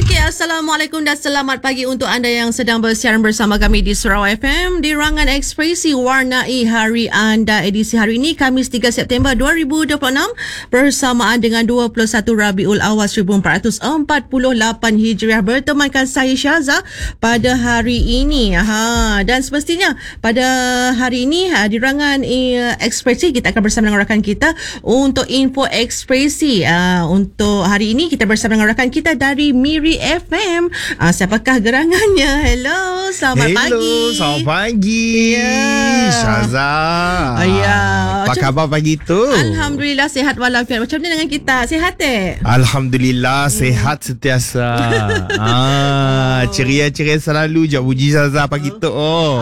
Okey, Assalamualaikum dan selamat pagi untuk anda yang sedang bersiaran bersama kami di Surau FM di Rangan Ekspresi Warnai Hari Anda edisi hari ini Khamis 3 September 2026 bersamaan dengan 21 Rabiul Awal 1448 Hijriah. Bertemankan saya Syaza pada hari ini. Dan semestinya pada hari ini di Rangan Ekspresi kita akan bersama dengan rakan kita untuk info ekspresi. Untuk hari ini kita bersama dengan rakan kita dari Miri FM. Siapakah gerangannya? Hello, selamat pagi. Selamat pagi. Syaza. Apa khabar pagi tu? Alhamdulillah sihat walafiat. Macam mana dengan kita? Sihat Alhamdulillah sihat sentiasa. Ceria-ceria selalu je puji Syaza pagi tu.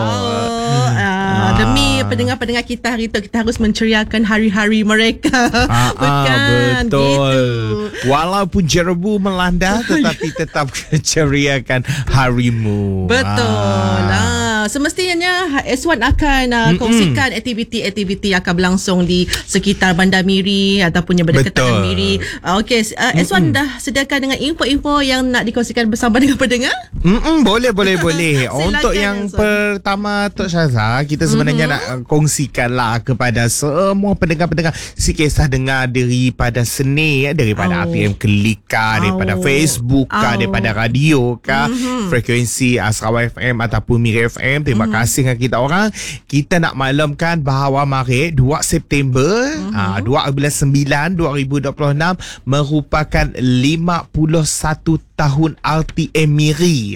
Demi pendengar-pendengar kita hari tu kita harus menceriakan hari-hari mereka. Bukan? Betul. Gitu. Walaupun jerebu melanda tetapi tetap ceriakan harimu. Betul. Semestinya S1 akan kongsikan aktiviti-aktiviti yang akan berlangsung di sekitar Bandar Miri ataupun yang berdekatan dengan Miri. Okey, S1 dah sediakan dengan info-info yang nak dikongsikan bersama dengan pendengar? Boleh. Untuk yang pertama Tok Syaza, kita sebenarnya nak kongsikan lah kepada semua pendengar-pendengar si kisah dengar daripada seni, daripada RTM Kelika, daripada Facebook, daripada radio, frekuensi Sarawak FM ataupun Miri FM. Terima kasih dengan kita orang. Kita nak maklumkan bahawa mari 2 September 2009 2026 merupakan 51 tahun RTM Miri.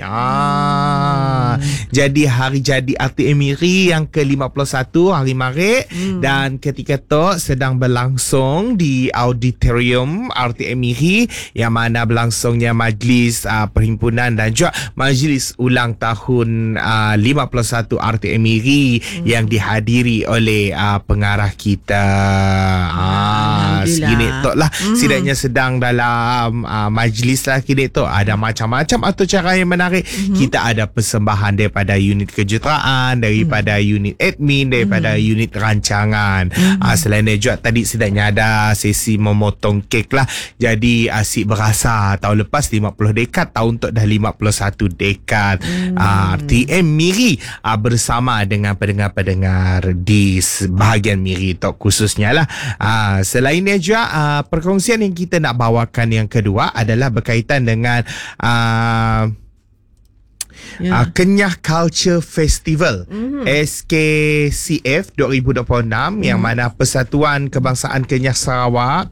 Jadi hari jadi RTM Miri yang ke-51 hari Maret, dan ketika tu sedang berlangsung di auditorium RTM Miri yang mana berlangsungnya majlis perhimpunan dan juga majlis ulang tahun 51 RTM Miri yang dihadiri oleh pengarah kita. Segini tu lah. Setidaknya sedang dalam majlis lah kini tu. Ada macam-macam atau cara yang menarik. Kita ada persembahan daripada unit kejuruteraan, daripada unit admin, daripada unit rancangan. Selain itu juga tadi sedangnya ada sesi memotong kek lah. Jadi asyik berasa tahun lepas 50 dekad, tahun tu dah 51 dekad. RTM Miri bersama dengan pendengar-pendengar di bahagian Miri tu khususnya lah. Selainnya juga perkongsian yang kita nak bawakan yang kedua adalah berkaitan dengan Kenyah Culture Festival SKCF 2026 yang mana Persatuan Kebangsaan Kenyah Sarawak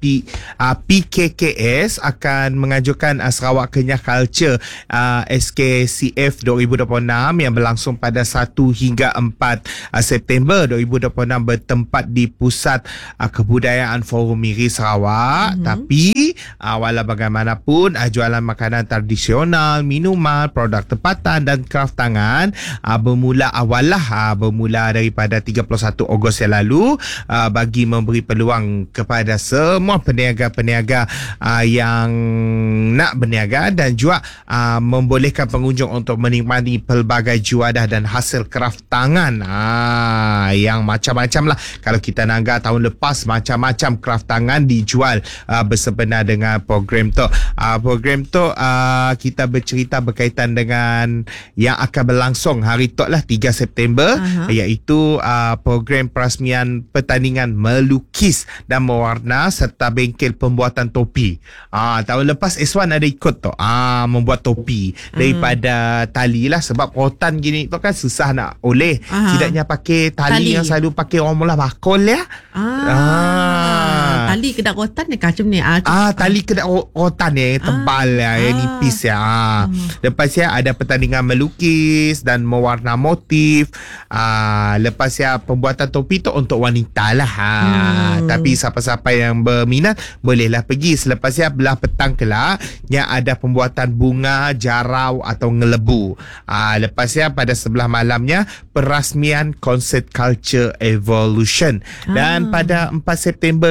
PKKS akan mengajukan Sarawak Kenyah Culture SKCF 2026 yang berlangsung pada 1 hingga 4 September 2026 bertempat di Pusat Kebudayaan Forum Miri Sarawak. Tapi walau bagaimanapun jualan makanan tradisional, minuman, produk tempatan dan kraft tangan bermula daripada 31 Ogos yang lalu bagi memberi peluang kepada semua peniaga-peniaga yang nak berniaga dan juga membolehkan pengunjung untuk menikmati pelbagai juadah dan hasil kraft tangan yang macam-macam lah. Kalau kita naga tahun lepas macam-macam kraft tangan dijual bersempena dengan program tu. Program tu kita bercerita berkaitan dengan yang akan berlangsung hari tu lah 3 September iaitu program perasmian pertandingan melukis dan mewarna serta bengkel pembuatan topi. Tahun lepas S1 ada ikut tu membuat topi daripada tali lah, sebab rotan gini tu kan susah nak oleh. Tidaknya pakai tali yang selalu pakai orang mula bakul ya. Tali kedak rotan ni macam ni. Tali kedak rotan yang tebal yang nipis ya. Lepas ya ada pertandingan melukis dan mewarna motif. Lepas ya pembuatan topi tu untuk wanita lah. Tapi siapa-siapa yang berminat bolehlah pergi. Selepas ya belah petang kelak yang ada pembuatan bunga, jarau atau ngelebu. Lepas ya pada sebelah malamnya perasmian konsert Culture Evolution. Dan pada 4 September kelak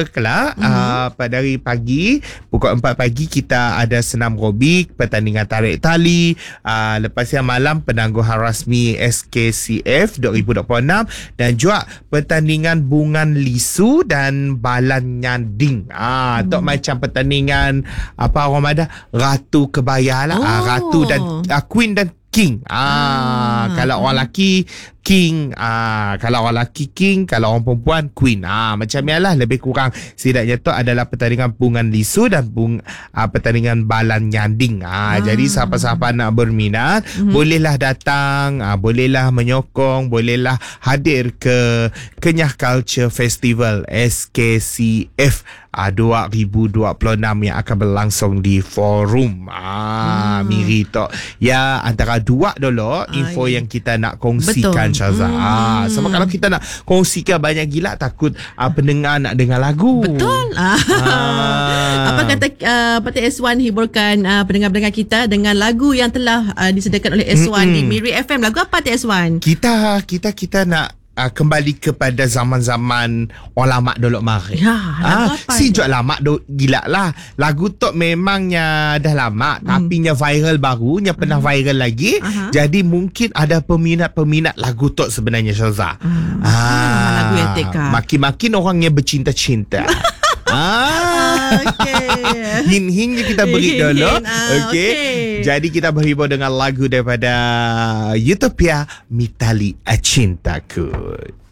juga pada hari pagi pukul 4 pagi kita ada senam aerobik, pertandingan tarik tali. Lepas yang malam penangguhan rasmi SKCF 2026 dan juga pertandingan bungan lisu dan balan nyanding. Tok macam pertandingan apa orang ada Ratu Kebaya lah. Ratu dan Queen dan King. Kalau orang lelaki King, kalau orang lelaki King, kalau orang perempuan Queen. Macam ni lah lebih kurang setidaknya tu adalah pertandingan bungan lisu dan pertandingan balan nyanding. Jadi siapa-siapa nak berminat bolehlah datang, bolehlah menyokong, bolehlah hadir ke Kenyah Culture Festival SKCF 2026 yang akan berlangsung di forum Miri tok. Ya, antara dua dulu info yang kita nak kongsikan, Syaza. Sebab kalau kita nak kongsikan banyak gila, takut pendengar nak dengar lagu. Betul. Apa kata Parti S1 hiburkan pendengar-pendengar kita dengan lagu yang telah disediakan oleh S1 di Miri FM. Lagu apa Parti S1? Kita nak kembali kepada zaman-zaman orang lama dulu mari. Si jual lama gila lah. Lagu tu memangnya dah lama tapi nya viral baru, nya pernah viral lagi. Jadi mungkin ada peminat-peminat lagu tu sebenarnya, Syaza. Lagu yang teka. Makin-makin orang yang bercinta-cinta. Hin-hin je kita beri dulu. Okay. Jadi kita berhibur dengan lagu daripada Utopia, Mitali Cintaku.